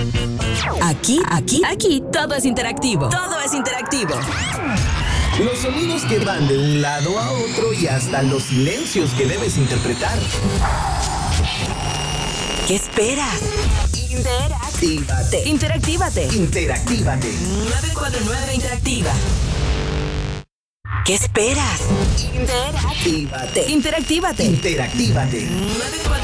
Aquí, todo es interactivo. Todo es interactivo. Los sonidos que van de un lado a otro y hasta los silencios que debes interpretar. ¿Qué esperas? Interactívate. 949 Interactiva. ¿Qué esperas? Interactívate. 949